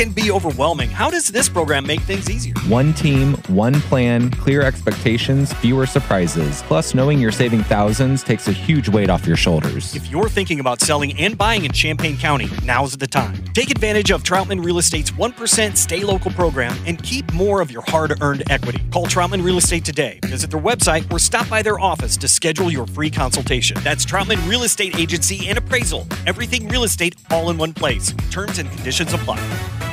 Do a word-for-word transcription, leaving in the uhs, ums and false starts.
can be overwhelming. How does this program make things easier? One team, one plan, clear expectations, fewer surprises. Plus, knowing you're saving thousands takes a huge weight off your shoulders. If you're thinking about selling and buying in Champaign County, now's the time. Take advantage of Troutman Real Estate's one percent Stay Local program and keep more of your hard-earned equity. Call Troutman Real Estate today. Visit their website or stop by their office to schedule your free consultation. That's Troutman Real Estate Agency and Appraisal. Everything real estate all in one place. Terms and conditions apply.